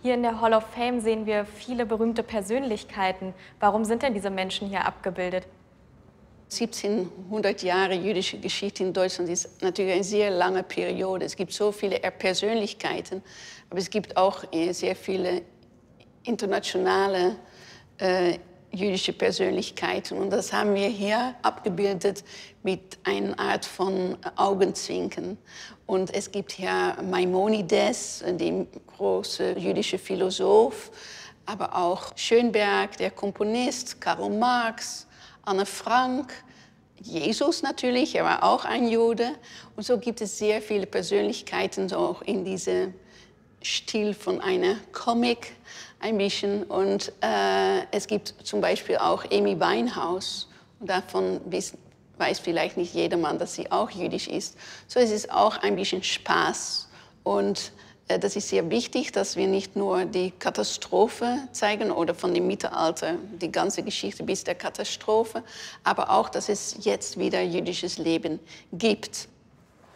Hier in der Hall of Fame sehen wir viele berühmte Persönlichkeiten. Warum sind denn diese Menschen hier abgebildet? 1700 Jahre jüdische Geschichte in Deutschland ist natürlich eine sehr lange Periode. Es gibt so viele Persönlichkeiten, aber es gibt auch sehr viele internationale jüdische Persönlichkeiten. Und das haben wir hier abgebildet mit einer Art von Augenzwinkern. Und es gibt hier Maimonides, der große jüdische Philosoph, aber auch Schönberg, der Komponist, Karl Marx, Anne Frank, Jesus natürlich, er war auch ein Jude. Und so gibt es sehr viele Persönlichkeiten so auch in diesem Stil von einer Comic ein bisschen. Und es gibt zum Beispiel auch Amy Winehouse. Und davon weiß vielleicht nicht jedermann, dass sie auch jüdisch ist. So es ist auch ein bisschen Spaß. Und das ist sehr wichtig, dass wir nicht nur die Katastrophe zeigen oder von dem Mittelalter, die ganze Geschichte bis der Katastrophe, aber auch, dass es jetzt wieder jüdisches Leben gibt.